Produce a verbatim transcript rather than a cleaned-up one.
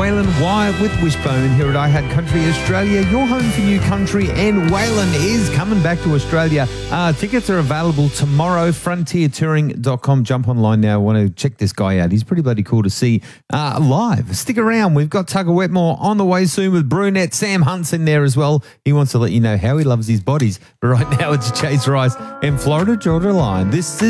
Waylon Wyatt with Wishbone here at iHeart Country Australia, your home for new country, and Waylon is coming back to Australia. Uh, tickets are available tomorrow, frontier touring dot com. Jump online now. I want to check this guy out. He's pretty bloody cool to see uh, live. Stick around. We've got Tugger Wetmore on the way soon with Brunette. Sam Hunt's in there as well. He wants to let you know how he loves his bodies. But right now it's Chase Rice and Florida Georgia Line. This is